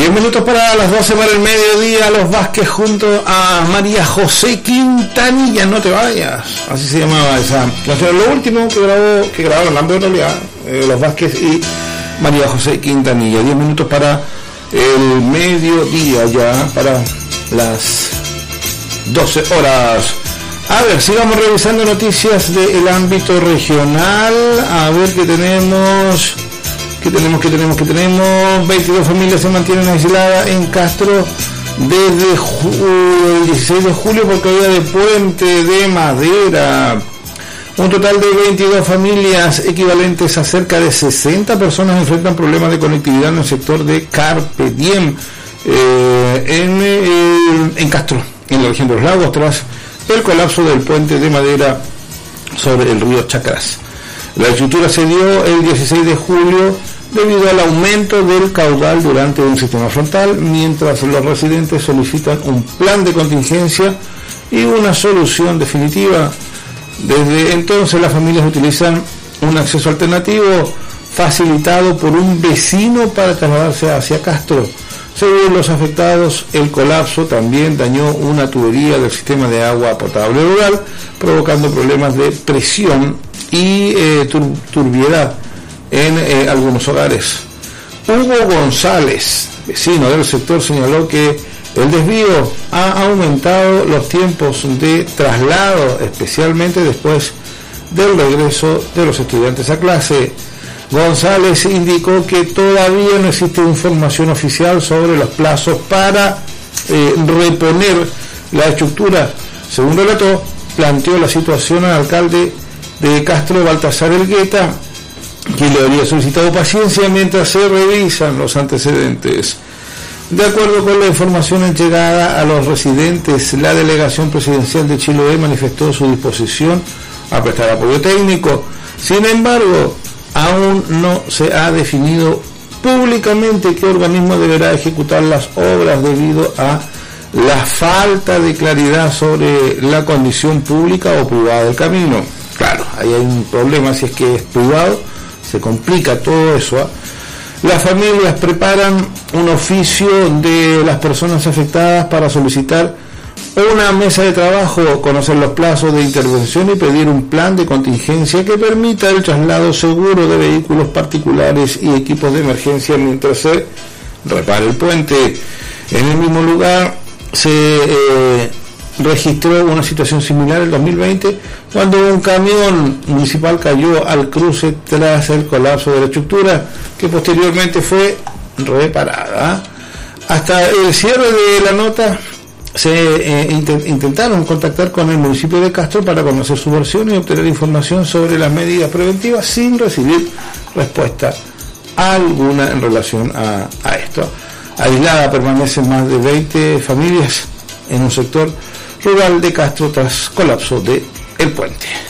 10 minutos para las 12 para el mediodía. Los Vázquez junto a María José Quintanilla, no te vayas, así se llamaba esa canción. Lo último que grabaron la en realidad, los Vázquez y María José Quintanilla. 10 minutos para el mediodía, ya para las 12 horas. A ver, sigamos revisando noticias del ámbito regional. A ver qué tenemos. ¿Qué tenemos? 22 familias se mantienen aisladas en Castro desde el 16 de julio por caída de puente de madera. Un total de 22 familias, equivalentes a cerca de 60 personas, enfrentan problemas de conectividad en el sector de Carpe Diem en Castro, en la región de los lagos, tras el colapso del puente de madera sobre el río Chacras. La estructura se dio el 16 de julio debido al aumento del caudal durante un sistema frontal, mientras los residentes solicitan un plan de contingencia y una solución definitiva. Desde entonces las familias utilizan un acceso alternativo facilitado por un vecino para trasladarse hacia Castro. Según los afectados, el colapso también dañó una tubería del sistema de agua potable rural, provocando problemas de presión y turbiedad en algunos hogares. Hugo González, vecino del sector, señaló que el desvío ha aumentado los tiempos de traslado, especialmente después del regreso de los estudiantes a clase. González indicó que todavía no existe información oficial sobre los plazos para reponer la estructura. Según relató, planteó la situación al alcalde de Castro, Baltasar Elgueta, quien le habría solicitado paciencia mientras se revisan los antecedentes. De acuerdo con la información entregada a los residentes, la delegación presidencial de Chiloé manifestó su disposición a prestar apoyo técnico. Sin embargo, aún no se ha definido públicamente qué organismo deberá ejecutar las obras debido a la falta de claridad sobre la condición pública o privada del camino. Claro, ahí hay un problema, si es que es privado, se complica todo eso. Las familias preparan un oficio de las personas afectadas para solicitar una mesa de trabajo, conocer los plazos de intervención y pedir un plan de contingencia que permita el traslado seguro de vehículos particulares y equipos de emergencia mientras se repara el puente. En el mismo lugar se registró una situación similar en 2020 cuando un camión municipal cayó al cruce tras el colapso de la estructura, que posteriormente fue reparada. Hasta el cierre de la nota se intentaron contactar con el municipio de Castro para conocer su versión y obtener información sobre las medidas preventivas, sin recibir respuesta alguna en relación a esto. Aislada permanecen más de 20 familias en un sector rural de Castro tras colapso de el puente.